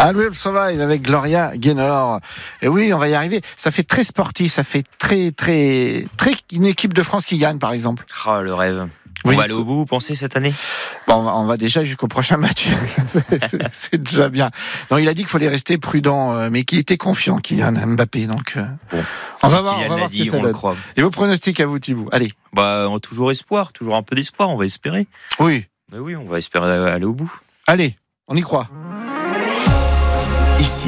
Will Survive avec Gloria Gaynor. Et oui, on va y arriver. Ça fait très sportif, ça fait très une équipe de France qui gagne, par exemple. Oh, le rêve. Oui. On va aller au bout, vous pensez, cette année ? Bon, on va déjà jusqu'au prochain match. c'est déjà bien. Non, il a dit qu'il fallait rester prudent, mais qu'il était confiant, Kylian Mbappé. Donc, bon. on va voir ce que ça donne. Et vos pronostics à vous, Thibaut ? Allez. On a toujours espoir, toujours un peu d'espoir, on va espérer. Oui. Mais oui, on va espérer aller au bout. Allez, on y croit. Ici,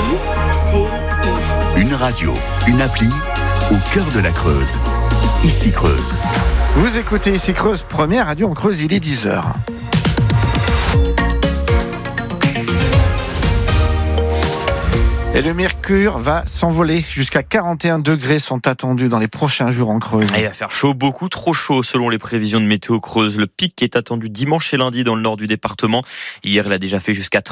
une radio, une appli au cœur de la Creuse. Ici Creuse. Vous écoutez Ici Creuse, première radio en Creuse, il est 10h. Et le mercure va s'envoler. Jusqu'à 41 degrés sont attendus dans les prochains jours en Creuse. Il va faire chaud, beaucoup trop chaud selon les prévisions de Météo Creuse. Le pic est attendu dimanche et lundi dans le nord du département. Hier, il a déjà fait jusqu'à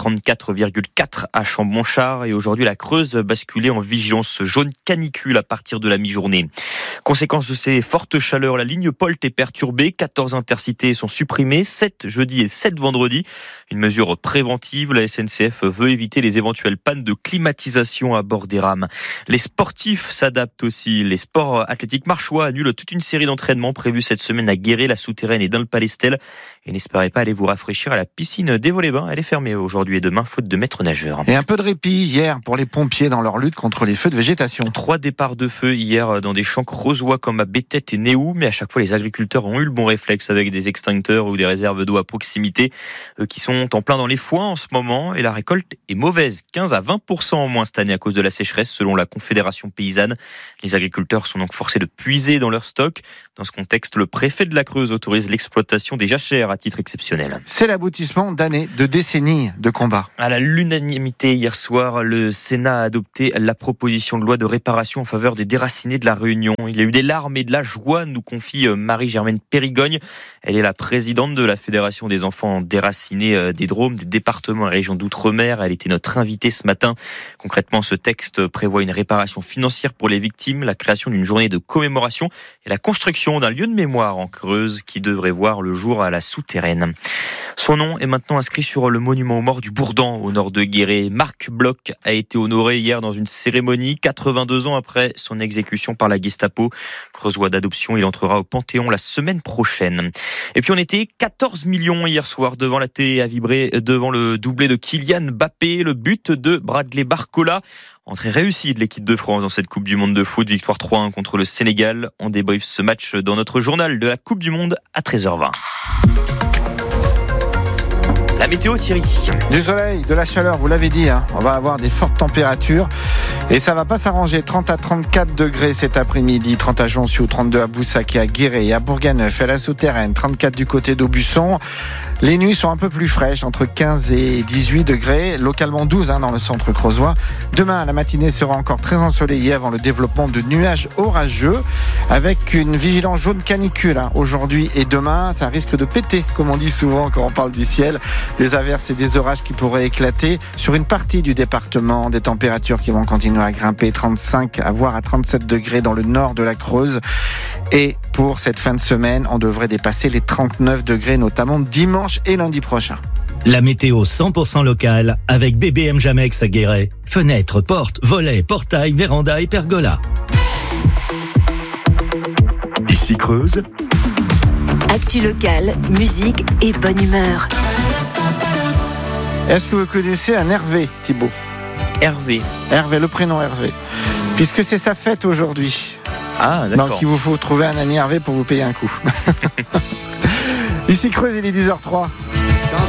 34,4 à Chambon-Char. Et aujourd'hui, la Creuse basculée en vigilance jaune canicule à partir de la mi-journée. Conséquence de ces fortes chaleurs, la ligne POLT est perturbée. 14 intercités sont supprimées, 7 jeudi et 7 vendredi. Une mesure préventive. La SNCF veut éviter les éventuelles pannes de climatisation à bord des rames. Les sportifs s'adaptent aussi. Les sports athlétiques marchois annulent toute une série d'entraînements prévus cette semaine à Guéret, la Souterraine et dans le Palestel. Et n'espérez pas aller vous rafraîchir à la piscine des Vaux-les-Bains. Elle est fermée aujourd'hui et demain, faute de maîtres nageurs. Et un peu de répit hier pour les pompiers dans leur lutte contre les feux de végétation. 3 départs de feu hier dans des champs creusois comme à Bétet et Néou, mais à chaque fois les agriculteurs ont eu le bon réflexe avec des extincteurs ou des réserves d'eau à proximité qui sont en plein dans les foins en ce moment, et la récolte est mauvaise, 15 à 20% en moins cette année à cause de la sécheresse selon la Confédération paysanne. Les agriculteurs sont donc forcés de puiser dans leur stock. Dans ce contexte, le préfet de la Creuse autorise l'exploitation des jachères à titre exceptionnel. C'est l'aboutissement d'années, de décennies de combat. À l'unanimité hier soir, le Sénat a adopté la proposition de loi de réparation en faveur des déracinés de la Réunion. Il y a eu des larmes et de la joie, nous confie Marie-Germaine Périgogne. Elle est la présidente de la Fédération des enfants déracinés des Drômes, des départements et régions d'outre-mer. Elle était notre invitée ce matin. Concrètement, ce texte prévoit une réparation financière pour les victimes, la création d'une journée de commémoration et la construction d'un lieu de mémoire en Creuse qui devrait voir le jour à la Souterraine. Son nom est maintenant inscrit sur le monument aux morts du Bourdan, au nord de Guéret. Marc Bloch a été honoré hier dans une cérémonie, 82 ans après son exécution par la Gestapo. Creusois d'adoption, il entrera au Panthéon la semaine prochaine. Et puis on était 14 millions hier soir devant la télé à vibrer devant le doublé de Kylian Mbappé, le but de Bradley Barcola. Entrée réussie de l'équipe de France dans cette Coupe du Monde de foot, victoire 3-1 contre le Sénégal. On débriefe ce match dans notre journal de la Coupe du Monde à 13h20. La météo, Thierry. Du soleil, de la chaleur, vous l'avez dit, hein. On va avoir des fortes températures et ça va pas s'arranger. 30 à 34 degrés cet après-midi, 30 à Jonsiou, 32 à Boussac et à Guéret et à Bourganeuf, à la Souterraine, 34 du côté d'Aubusson. Les nuits sont un peu plus fraîches, entre 15 et 18 degrés, localement 12 dans le centre creusois. Demain, la matinée sera encore très ensoleillée avant le développement de nuages orageux, avec une vigilance jaune canicule. Aujourd'hui et demain, ça risque de péter, comme on dit souvent quand on parle du ciel. Des averses et des orages qui pourraient éclater sur une partie du département. Des températures qui vont continuer à grimper, 35 voire à 37 degrés dans le nord de la Creuse. Et pour cette fin de semaine, on devrait dépasser les 39 degrés, notamment dimanche et lundi prochain. La météo 100% locale avec BBM Jamex à Guéret. Fenêtres, portes, volets, portails, vérandas et pergolas. Ici Creuse. Actu locale, musique et bonne humeur. Est-ce que vous connaissez un Hervé, Thibaut ? Hervé, le prénom Hervé. Puisque c'est sa fête aujourd'hui. Ah, d'accord. Donc il vous faut trouver un ami Hervé pour vous payer un coup. Ici Creuse, il est 10h03.